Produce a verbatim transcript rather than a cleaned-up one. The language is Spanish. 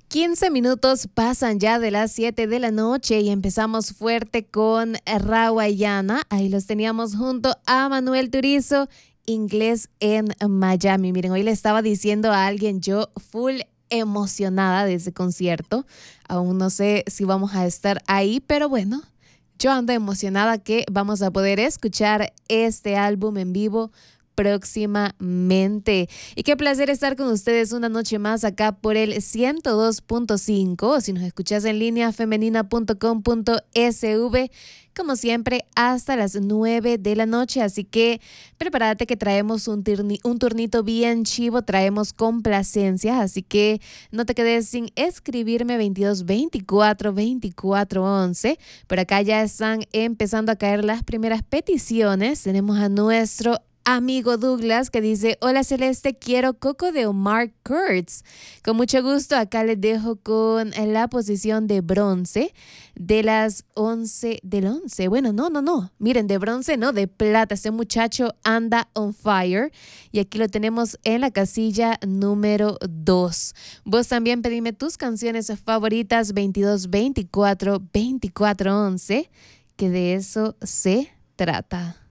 quince minutos pasan ya de las siete de la noche y empezamos fuerte con Rawayana. Ahí los teníamos junto a Manuel Turizo, Inglés en Miami. Miren, hoy le estaba diciendo a alguien, yo full emocionada de ese concierto. Aún no sé si vamos a estar ahí, pero bueno, yo ando emocionada que vamos a poder escuchar este álbum en vivo próximamente. Y qué placer estar con ustedes una noche más acá por el ciento dos punto cinco, o si nos escuchas en línea femenina punto com punto s v, como siempre hasta las nueve de la noche. Así que prepárate que traemos un, tirni, un turnito bien chivo, traemos complacencias, así que no te quedes sin escribirme. Veintidós veinticuatro veinticuatro once. Por acá ya están empezando a caer las primeras peticiones. Tenemos a nuestro amigo Douglas que dice: hola Celeste, quiero Coco de Omar Kurtz. Con mucho gusto, acá les dejo con la posición de bronce de las once del once. Bueno, no, no, no. Miren, de bronce no, de plata. Este muchacho anda on fire. Y aquí lo tenemos en la casilla número dos. Vos también pedime tus canciones favoritas. Veintidós veinticuatro veinticuatro once. Que de eso se trata.